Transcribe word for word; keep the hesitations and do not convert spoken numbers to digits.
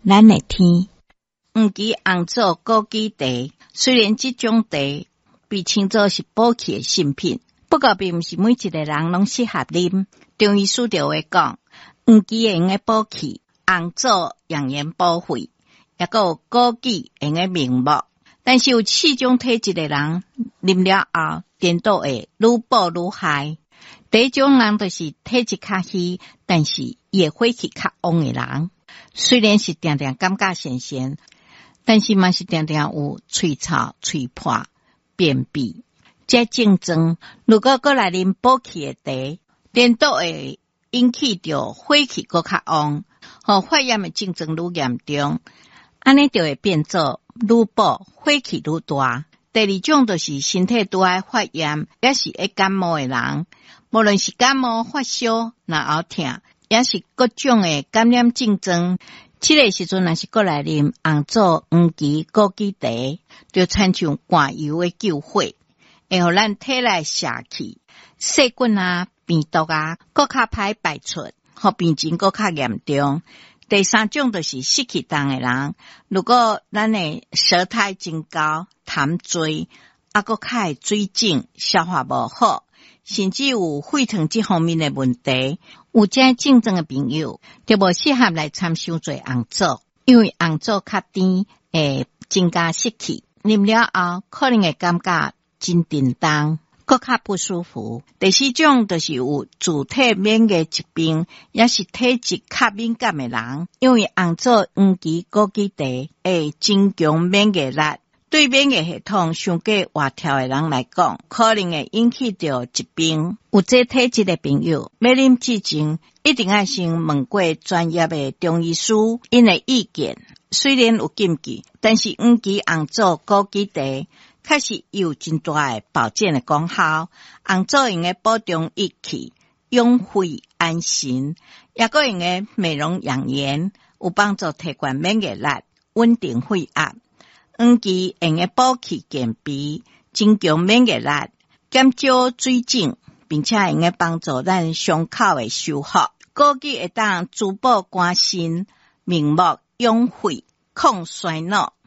咱的天。黄芪红枣枸杞茶，虽然这种茶被称作是补气的圣品，不过并不是每一个人拢适合啉。中医书就会讲，黄芪会用个补气，红枣养颜补肺，也个有枸杞用个明目。但是有四种体质的人啉了后，颠倒会愈补愈害。第一种人就是体质较虚，但是伊会火气较旺的人。虽然是定定感觉咸咸，但是嘛是定定有喙臭、喙破、便秘。这症状如果过来啉补气的茶，颠倒会引起着火气更较旺，和发炎的症状愈严重，安尼就会变做愈补火气愈大。第二种就是身体拄爱发炎，也是会感冒的人，无论是感冒、发烧、然后痛，也是各种的感染症状。这个时阵若是过来啉红枣、黄芪、枸杞茶，就亲像灌油的救火，会互咱体内邪气、细菌啊、病毒啊，更较歹排出，互病情更较严重。第三种就是湿气重的人，如果咱的舌苔真高、痰多，啊，搁较会水肿、消化无好，甚至有肺糖这方面的问题，有这症状的朋友，就无适合来参伤做红枣，因为红枣较甜，会增加湿气，啉了后可能会感觉真沉重，搁较不舒服。第四种就是有自体免疫疾病，也是体质较敏感的人，因为红枣、黄芪、枸杞茶会增强免疫力。对免疫系统上过活跳的人来讲，可能会引起着疾病。有这体质的朋友，要啉之前一定要先问过专业的中医师因的意见。虽然有禁忌，但是黄芪、红枣、枸杞茶确实有真大的保健的功效。红枣用来补中益气、养肺安神，也个用来美容养颜，有帮助提高免疫力，稳定血压。黄芪用来补气健脾，增强免疫力，减少水肿，并且用来帮助咱伤口的修复。枸杞会当滋补肝肾、明目、养肺、抗衰老。